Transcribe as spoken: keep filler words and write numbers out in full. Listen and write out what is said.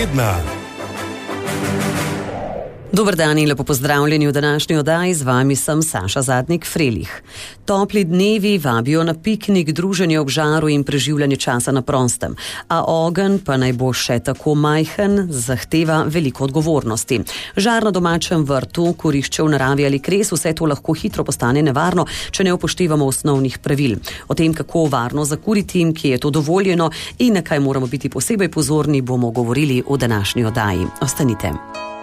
tedna. Dober dan in lepo pozdravljeni v današnji oddaji, z vami sem Saša Zadnik-Frelih. Topli dnevi vabijo na piknik, druženje ob žaru in preživljanje časa na prostem. A ogenj pa naj bo še tako majhen, zahteva veliko odgovornosti. Žar na domačem vrtu, kurišče v naravi ali kres, vse to lahko hitro postane nevarno, če ne upoštevamo osnovnih pravil. O tem, kako varno zakuriti, kje je to dovoljeno in na kaj moramo biti posebej pozorni, bomo govorili v današnji oddaji. Ostanite.